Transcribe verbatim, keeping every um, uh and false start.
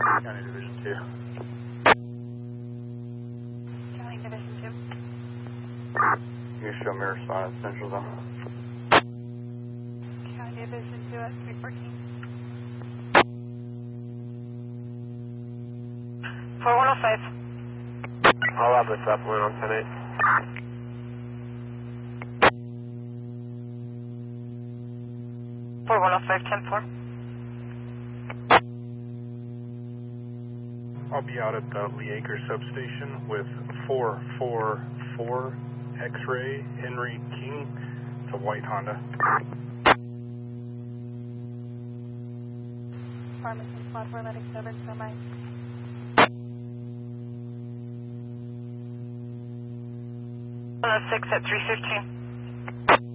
County Division two. County Division two. You show me response, Central Zone. County Division two at three fourteen. four one oh five. I'll have this up one on ten eight. four one oh five, ten four. I'll be out at the Lee Acres substation with four four four X-ray Henry King. It's a white Honda. Pharmacy squad four medic seven, so my. one oh six at three fifteen.